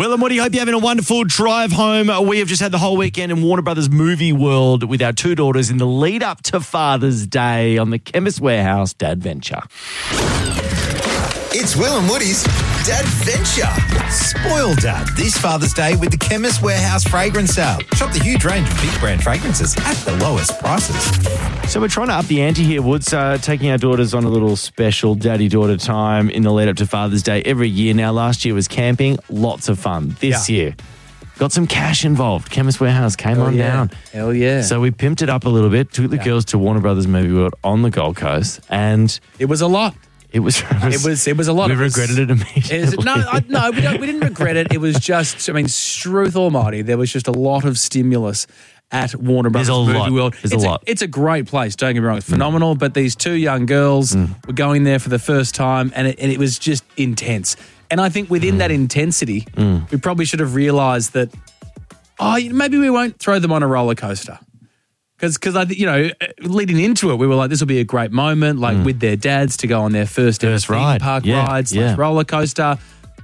Will and Woody, hope you're having a wonderful drive home. We have just had the whole weekend in Warner Brothers Movie World with our two daughters in the lead up to Father's Day on the Chemist Warehouse Dadventure. It's Will and Woody's Dadventure. Spoil Dad this Father's Day with the Chemist Warehouse fragrance sale. Shop the huge range of big brand fragrances at the lowest prices. So we're trying to up the ante here, Woods, taking our daughters on a little special daddy-daughter time in the lead up to Father's Day every year. Now, last year was camping, lots of fun. This year, got some cash involved. Chemist Warehouse came on down. Hell yeah. So we pimped it up a little bit, took the girls to Warner Brothers Movie World on the Gold Coast, and it was a lot. It was a lot. We regretted it immediately. No, we didn't regret it. It was just, Struth Almighty, there was just a lot of stimulus at Warner Brothers Movie World. There's a lot. It's a great place, don't get me wrong. It's phenomenal, but these two young girls were going there for the first time, and it was just intense. And I think within that intensity, we probably should have realised that, maybe we won't throw them on a roller coaster. Because leading into it, we were like, this will be a great moment, with their dads to go on their first ever theme park rides, roller coaster.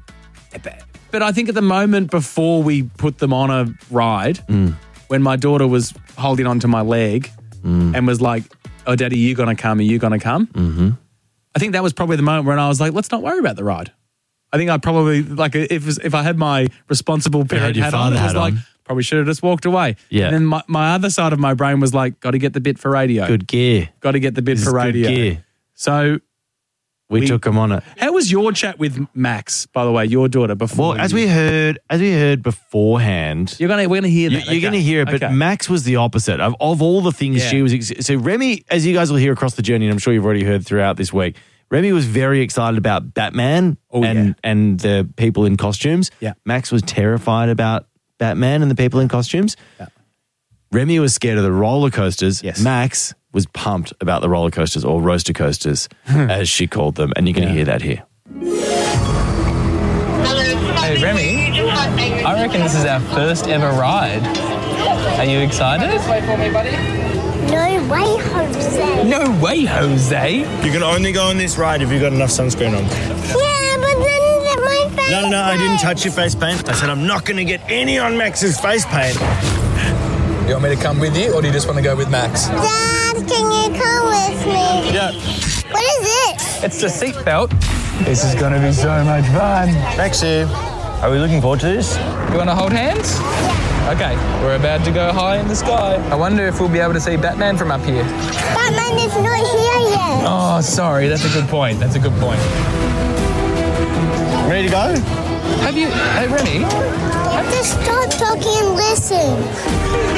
But I think at the moment before we put them on a ride, when my daughter was holding onto my leg and was like, "Oh, Daddy, are you going to come? Are you going to come?" Mm-hmm. I think that was probably the moment when I was like, let's not worry about the ride. I think I probably, if I had my responsible parent hat on, it was like, probably should have just walked away. Yeah. And then my other side of my brain was like, got to get the bit for radio. Good gear. Got to get the bit for radio. Good gear. So we took them on it. How was your chat with Max, by the way, your daughter, before? Well, as we heard beforehand, we're gonna hear that. You're gonna hear it, but Max was the opposite of all the things she was. So Remy, as you guys will hear across the journey, and I'm sure you've already heard throughout this week, Remy was very excited about Batman and the people in costumes. Yeah. Max was terrified about Batman and the people in costumes. Yeah. Remy was scared of the roller coasters. Yes. Max was pumped about the roller coasters, or roaster coasters, as she called them. And you're going to hear that here. Hey, Remy, I reckon this is our first ever ride. Are you excited? No way, Jose. No way, Jose. You can only go on this ride if you've got enough sunscreen on. Yeah, but then my face. No, I didn't touch your face paint. I said I'm not going to get any on Max's face paint. You want me to come with you, or do you just want to go with Max? Dad, can you come with me? Yeah. What is this? It's the seatbelt. This is going to be so much fun. Maxie, are we looking forward to this? You want to hold hands? Yeah. Okay, we're about to go high in the sky. I wonder if we'll be able to see Batman from up here. Batman is not here yet. Oh, sorry. That's a good point. Ready to go? Hey, Remy? Just stop talking and listen.